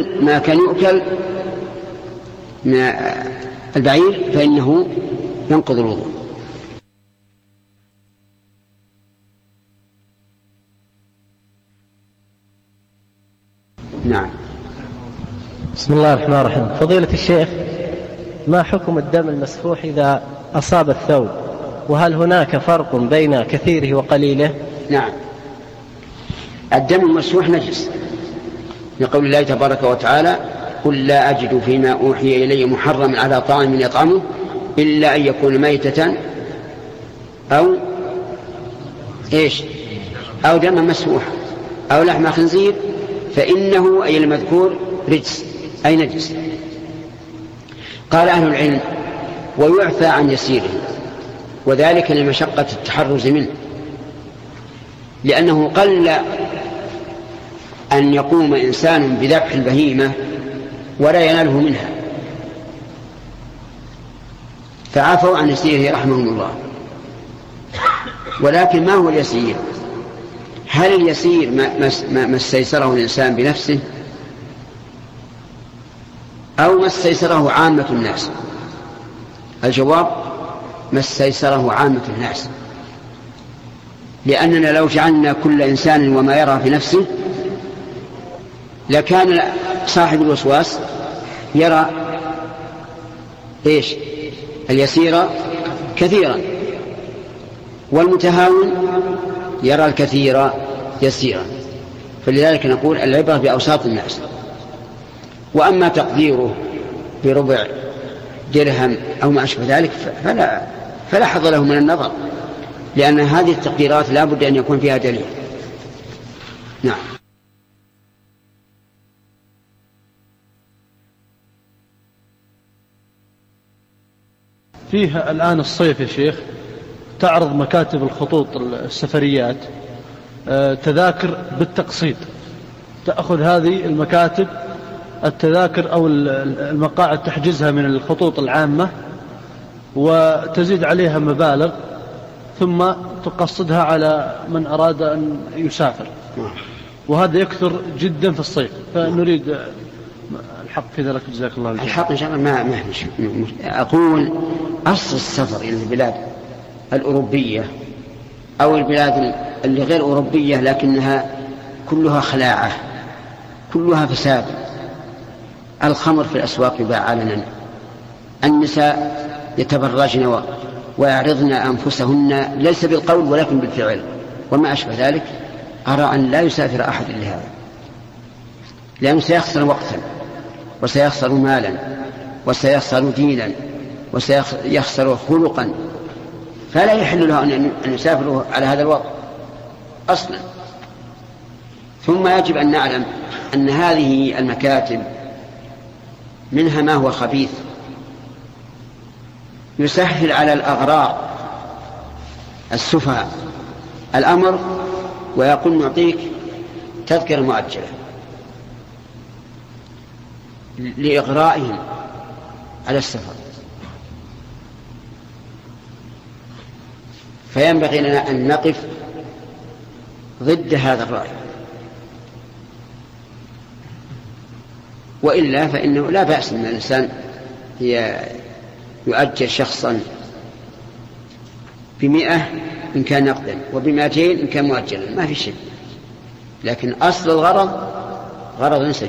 كل ما كان يؤكل من البعير فإنه ينقض الوضوء. نعم. بسم الله الرحمن الرحيم. فضيلة الشيخ، ما حكم الدم المسفوح إذا أصاب الثوب؟ وهل هناك فرق بين كثيره وقليله؟ نعم، الدم المسفوح نجس، لقول الله تبارك وتعالى: قل لا أجد فيما أوحي إلي محرم على طاعم يطعمه إلا أن يكون ميتة أو أو دم مسفوح أو لحم خنزير فإنه أي المذكور رجس أي نجس. قال أهل العلم: ويعفى عن يسيره، وذلك لمشقة التحرز منه، لأنه قل أن يقوم إنسان بذبح البهيمة ولا يناله منها، فعفوا عن يسيره رحمهم الله. ولكن ما هو اليسير؟ هل اليسير ما استيسره الإنسان بنفسه أو ما استيسره عامة الناس؟ الجواب: ما استيسره عامة الناس، لأننا لو جعلنا كل إنسان وما يرى في نفسه لكان صاحب الوسواس يرى اليسير كثيرا، والمتهاون يرى الكثير يسيرا. فلذلك نقول: العبرة بأوساط الناس. وأما تقديره بربع درهم أو ما أشبه ذلك فلا حظ له من النظر، لأن هذه التقديرات لا بد أن يكون فيها دليل. نعم. فيها الآن الصيف يا شيخ تعرض مكاتب الخطوط السفريات تذاكر بالتقسيط، تأخذ هذه المكاتب التذاكر أو المقاعد تحجزها من الخطوط العامة وتزيد عليها مبالغ ثم تقصدها على من أراد أن يسافر، وهذا يكثر جدا في الصيف، فنريد الحق في ذلك. جزاك الله خير. الحق إن شاء الله ما أقول أصل السفر إلى البلاد الأوروبية أو البلاد اللي غير أوروبية لكنها كلها خلاعة، كلها فساد. الخمر في الأسواق يباع علنا، النساء يتبرجن ويعرضن أنفسهن ليس بالقول ولكن بالفعل وما أشبه ذلك. أرى أن لا يسافر أحد لهذا، لأنه سيخسر وقتا وسيخسر مالا وسيخسر دينا وسيخسر خلقا، فلا يحل له أن يسافر على هذا الوضع أصلا. ثم يجب أن نعلم أن هذه المكاتب منها ما هو خبيث يسهل على الأغرار السفهاء الأمر ويقول: نعطيك تذكرة مؤجلة لإغرائهم على السفر. فينبغي لنا أن نقف ضد هذا الرأي، وإلا فإنه لا بأس أن الإنسان يؤجل شخصا ب100 إن كان نقدا وب200 إن كان مؤجلا، ما في شيء، لكن أصل الغرض غرض سيء.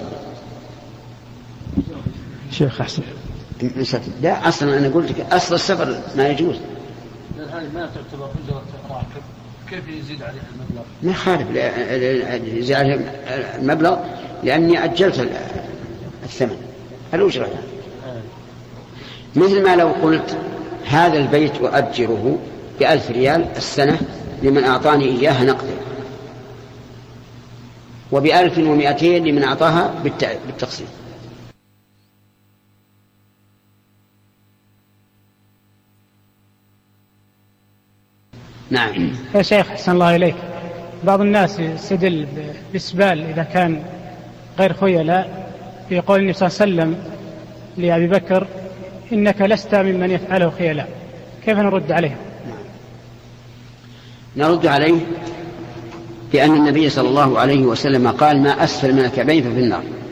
شيخ أحسن. لا، أصلا أنا قلت لك أصل السفر ما يجوز. هذه ما تعتبر أجرة راكب، كيف يزيد عليه المبلغ؟ ما يخالف يزيد عليه المبلغ لأني أجلت الثمن الأجرة يعني. مثل ما لو قلت: هذا البيت أؤجره ب1000 ريال السنة لمن أعطاني إياها نقدا، وب1200 لمن أعطاها بالتقسيط. نعم. يا شيخ أحسن الله إليك، بعض الناس يستدل بالإسبال إذا كان غير خيلاء في قول النبي صلى الله عليه وسلم لأبي بكر: إنك لست ممن يفعله خيلاء. كيف نرد عليه؟ نرد عليه بأن النبي صلى الله عليه وسلم قال: ما أسفل من الكعبين ففي النار.